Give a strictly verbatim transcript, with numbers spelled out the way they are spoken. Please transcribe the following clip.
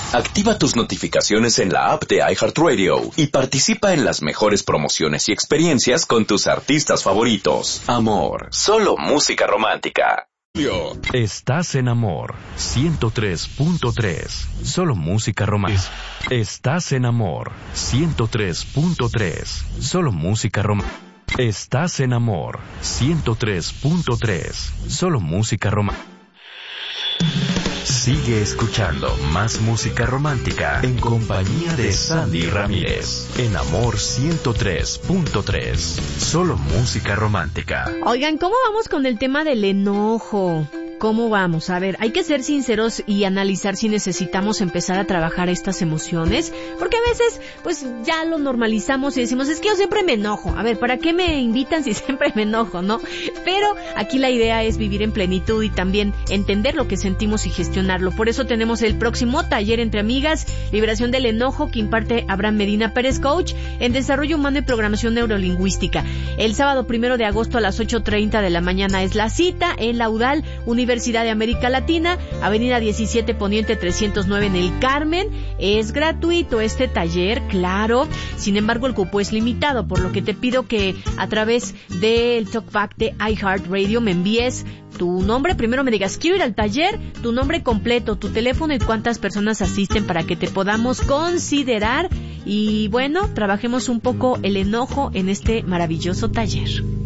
Activa tus notificaciones en la app de iHeartRadio y participa en las mejores promociones y experiencias con tus artistas favoritos. Amor, solo música romántica. Estás en Amor ciento tres punto tres, solo música romántica. Estás en Amor ciento tres punto tres, solo música romántica. Estás en Amor ciento tres punto tres, solo música romántica. Sigue escuchando más música romántica en compañía de Sandy Ramírez en Amor ciento tres punto tres, solo música romántica. Oigan, ¿cómo vamos con el tema del enojo? ¿Cómo vamos? A ver, hay que ser sinceros y analizar si necesitamos empezar a trabajar estas emociones, porque a veces, pues, ya lo normalizamos y decimos, es que yo siempre me enojo. A ver, ¿para qué me invitan si siempre me enojo, no? Pero aquí la idea es vivir en plenitud y también entender lo que sentimos y gestionarlo. Por eso tenemos el próximo taller entre amigas, Liberación del Enojo, que imparte Abraham Medina Pérez, coach en Desarrollo Humano y Programación Neurolingüística. El sábado primero de agosto a las ocho treinta de la mañana es la cita en la UDAL, Universidad Universidad de América Latina, Avenida diecisiete Poniente trescientos nueve en el Carmen. Es gratuito este taller, claro. Sin embargo, el cupo es limitado, por lo que te pido que a través del Talkback de iHeartRadio me envíes tu nombre. Primero me digas, quiero ir al taller, tu nombre completo, tu teléfono y cuántas personas asisten para que te podamos considerar. Y bueno, trabajemos un poco el enojo en este maravilloso taller.